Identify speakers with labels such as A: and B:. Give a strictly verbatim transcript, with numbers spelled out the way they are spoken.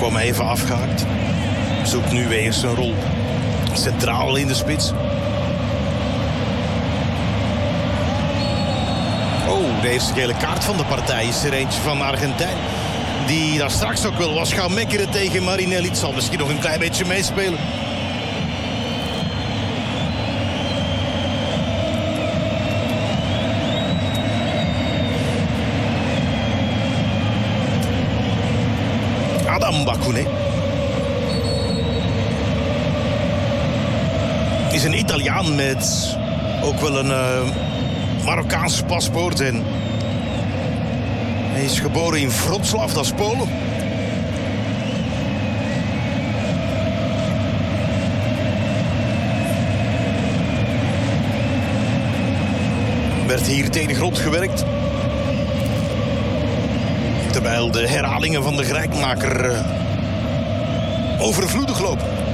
A: kwam even afgehaakt. Zoekt nu weer zijn rol centraal in de spits. Oh, de eerste gele kaart van de partij is er eentje van Argentijn. Die daar straks ook wel was gaan mekkeren tegen Marinelli. Het zal misschien nog een klein beetje meespelen. Adam Bakune is een Italiaan met ook wel een uh, Marokkaans paspoort. En hij is geboren in Wrocław, dat is Polen. Werd hier tegen de grond gewerkt. Terwijl de herhalingen van de gelijkmaker uh, overvloedig lopen.